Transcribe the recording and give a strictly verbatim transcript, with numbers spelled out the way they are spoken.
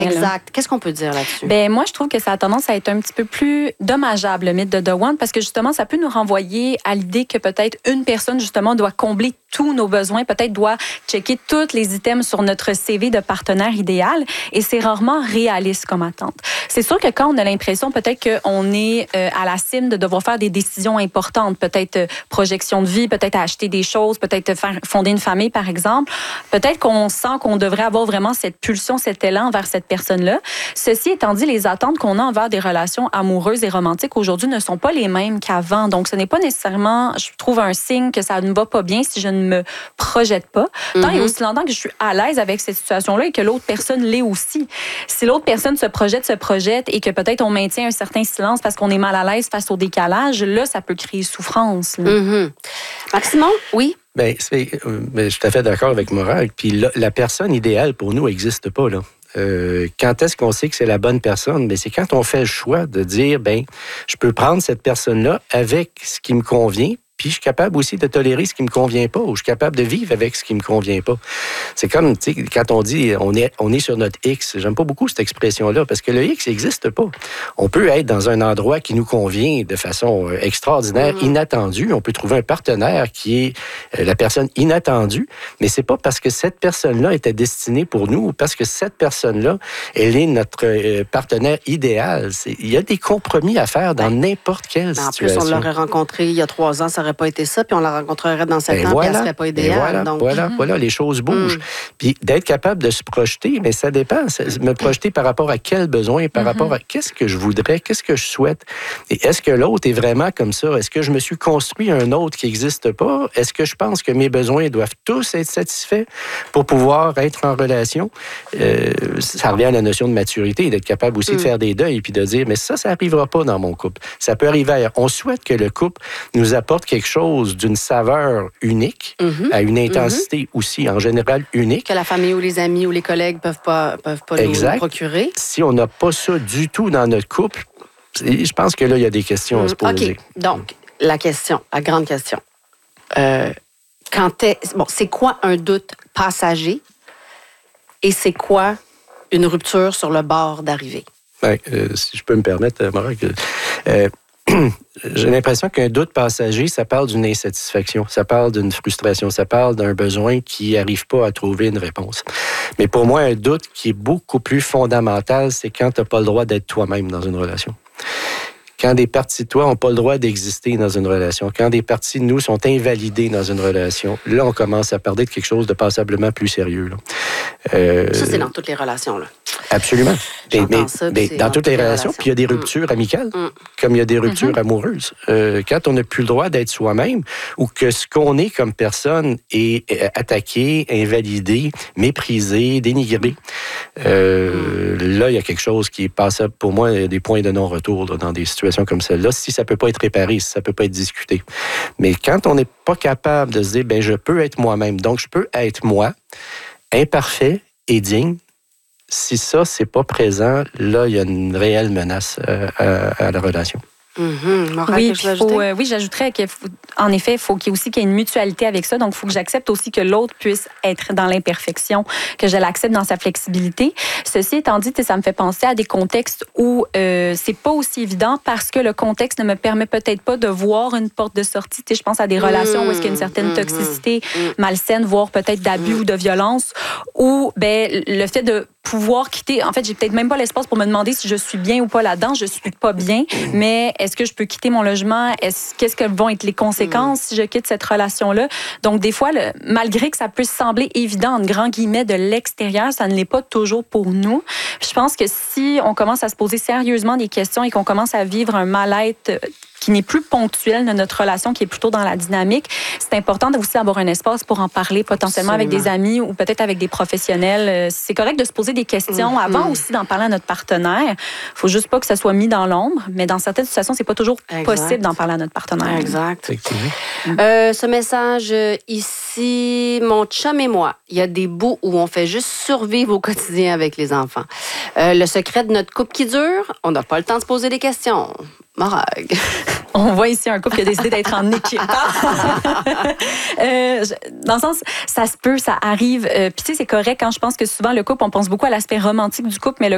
Exact. Qu'est-ce qu'on peut dire là-dessus? Ben moi, je trouve que ça a tendance à être un petit peu plus dommageable, le mythe de The One, parce que justement, ça peut nous renvoyer à l'idée que peut-être une personne, justement, doit combler tous nos besoins, peut-être doit checker tous les items sur notre C V de partenaire idéal, et c'est rarement réaliste comme attente. C'est sûr que quand on a l'impression peut-être qu'on est euh, à la cime de devoir faire des décisions importantes, peut-être euh, projection de vie, peut-être acheter des choses, peut-être faire fonder une famille, par exemple, peut-être qu'on sent qu'on devrait avoir vraiment cette pulsion, cet élan vers cette personne-là. Ceci étant dit, les attentes qu'on a envers des relations amoureuses et romantiques aujourd'hui ne sont pas les mêmes qu'avant. Donc, ce n'est pas nécessairement, je trouve, un signe que ça ne va pas bien si je ne me projette pas. Tant mm-hmm. et aussi longtemps que je suis à l'aise avec cette situation-là et que l'autre personne l'est aussi. Si l'autre personne se projette, se projette et que peut-être on maintient un certain silence parce qu'on est mal à l'aise face au décalage, là, ça peut créer souffrance. Mm-hmm. Maximon, oui? Bien, c'est, ben, je suis tout à fait d'accord avec Morag. Puis la, la personne idéale pour nous n'existe pas, là. Euh, quand est-ce qu'on sait que c'est la bonne personne? Ben, c'est quand on fait le choix de dire, ben, je peux prendre cette personne-là avec ce qui me convient, puis je suis capable aussi de tolérer ce qui me convient pas, ou je suis capable de vivre avec ce qui me convient pas. C'est comme, tu sais, quand on dit on est, on est sur notre X, j'aime pas beaucoup cette expression-là, parce que le X n'existe pas. On peut être dans un endroit qui nous convient de façon extraordinaire, mmh. inattendue. On peut trouver un partenaire qui est la personne inattendue, mais c'est pas parce que cette personne-là était destinée pour nous, ou parce que cette personne-là, elle est notre partenaire idéal. C'est, il y a des compromis à faire dans ben, n'importe quelle ben situation. En plus, on l'aurait rencontré il y a trois ans, ça aurait pas été ça, puis on la rencontrerait dans sept ans, voilà, puis elle serait pas idéale. Voilà, donc... voilà, mm-hmm. voilà, les choses bougent. Mm. Puis d'être capable de se projeter, mais ça dépend. Me projeter par rapport à quel besoin, par mm-hmm. rapport à qu'est-ce que je voudrais, qu'est-ce que je souhaite. Et est-ce que l'autre est vraiment comme ça? Est-ce que je me suis construit un autre qui n'existe pas? Est-ce que je pense que mes besoins doivent tous être satisfaits pour pouvoir être en relation? Euh, ça revient à la notion de maturité, d'être capable aussi mm. de faire des deuils, puis de dire, mais ça, ça n'arrivera pas dans mon couple. Ça peut arriver ailleurs. On souhaite que le couple nous apporte quelque chose d'une saveur unique, mm-hmm. à une intensité mm-hmm. aussi, en général, unique. Que la famille ou les amis ou les collègues ne peuvent pas, peuvent pas nous procurer. Si on n'a pas ça du tout dans notre couple, je pense que là, il y a des questions mm. à se poser. OK. Donc, la question, la grande question. Euh, quand est, bon, c'est quoi un doute passager et c'est quoi une rupture sur le bord d'arrivée? Ben, euh, si je peux me permettre, Maura, que... Euh, j'ai l'impression qu'un doute passager, ça parle d'une insatisfaction, ça parle d'une frustration, ça parle d'un besoin qui n'arrive pas à trouver une réponse. Mais pour moi, un doute qui est beaucoup plus fondamental, c'est quand tu n'as pas le droit d'être toi-même dans une relation. Quand des parties de toi n'ont pas le droit d'exister dans une relation, quand des parties de nous sont invalidées dans une relation, là, on commence à parler de quelque chose de passablement plus sérieux. Là. Euh... Ça, c'est dans toutes les relations, là. Absolument. Mais, mais, ça, mais dans, dans toutes les relations, relations. Puis il y a des ruptures mmh. amicales, mmh. comme il y a des ruptures mmh. amoureuses. Euh, quand on n'a plus le droit d'être soi-même, ou que ce qu'on est comme personne est attaqué, invalidé, méprisé, dénigré, euh, mmh. là, il y a quelque chose qui est passable, pour moi, il y a des points de non-retour là, dans des situations comme celle-là, si ça ne peut pas être réparé, si ça ne peut pas être discuté. Mais quand on n'est pas capable de se dire, ben je peux être moi-même, donc je peux être moi, imparfait et digne, si ça, c'est pas présent, là, il y a une réelle menace euh, à, à la relation. Mm-hmm. Morale, oui, faut, euh, oui, j'ajouterais qu'en effet, il faut qu'il y ait aussi qu'il y ait une mutualité avec ça. Donc, il faut que j'accepte aussi que l'autre puisse être dans l'imperfection, que je l'accepte dans sa flexibilité. Ceci étant dit, ça me fait penser à des contextes où euh, c'est pas aussi évident parce que le contexte ne me permet peut-être pas de voir une porte de sortie. Je pense à des relations mmh, où est-ce qu'il y a une certaine toxicité mmh, malsaine, voire peut-être d'abus mmh. ou de violence, où ben, le fait de pouvoir quitter, en fait, j'ai peut-être même pas l'espace pour me demander si je suis bien ou pas là-dedans. Je suis pas bien, mais est-ce que je peux quitter mon logement? Est-ce, qu'est-ce que vont être les conséquences si je quitte cette relation-là? Donc, des fois, le, malgré que ça puisse sembler évident, en grand guillemets, de l'extérieur, ça ne l'est pas toujours pour nous. Je pense que si on commence à se poser sérieusement des questions et qu'on commence à vivre un mal-être qui n'est plus ponctuel de notre relation, qui est plutôt dans la dynamique, c'est important aussi d'avoir un espace pour en parler potentiellement Absolument. Avec des amis ou peut-être avec des professionnels. C'est correct de se poser des questions mm-hmm. avant aussi d'en parler à notre partenaire. Il ne faut juste pas que ça soit mis dans l'ombre, mais dans certaines situations, c'est pas toujours exact. Possible d'en parler à notre partenaire. Exact. Euh, ce message ici, mon chum et moi, il y a des bouts où on fait juste survivre au quotidien avec les enfants. Euh, le secret de notre couple qui dure, on n'a pas le temps de se poser des questions. Morag. On voit ici un couple qui a décidé d'être en équipe. euh, dans le sens, ça se peut, ça arrive. Euh, Puis tu sais, c'est correct quand je pense que souvent le couple, on pense beaucoup à l'aspect romantique du couple, mais le